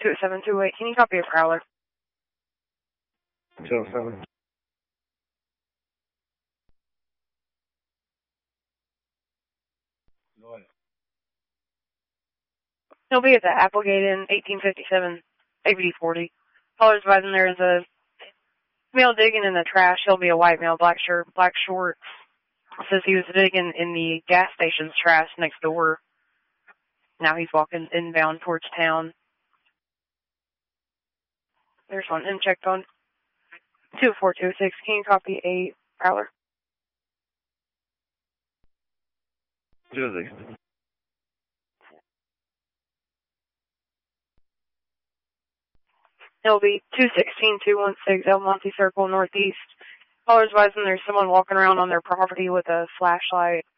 28728. Can you copy a Prowler? 207. Go ahead. He'll be at the Applegate in 1857, ABD40. Caller's advising there's a male digging in the trash. He'll be a white male, black shirt, black shorts. Says he was digging in the gas station's trash next door. Now he's walking inbound towards town. There's one unchecked on 2426. Can you copy a Prowler? 206. It'll be 216216 El Monte Circle Northeast. Caller's advising there's someone walking around on their property with a flashlight.